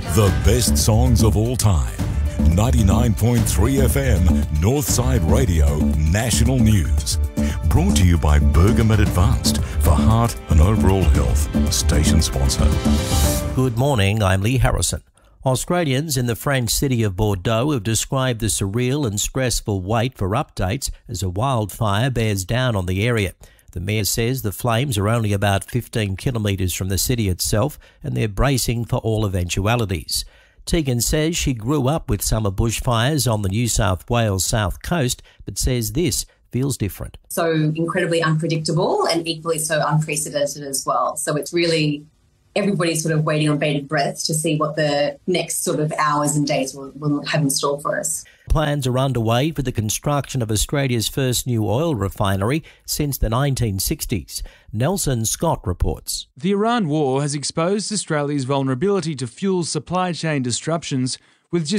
The best songs of all time. 99.3 FM, Northside Radio, National News. Brought to you by Bergamet Advanced for heart and overall health. Station sponsor. Good morning, I'm Lee Harrison. Australians in the French city of Bordeaux have described the surreal and stressful wait for updates as a wildfire bears down on the area. The mayor says the flames are only about 15 kilometres from the city itself and they're bracing for all eventualities. Tegan says she grew up with summer bushfires on the New South Wales south coast, but says this feels different. So incredibly unpredictable and equally so unprecedented as well. So it's really everybody's sort of waiting on bated breath to see what the next sort of hours and days will have in store for us. Plans are underway for the construction of Australia's first new oil refinery since the 1960s. Nelson Scott reports. The Iran war has exposed Australia's vulnerability to fuel supply chain disruptions, with just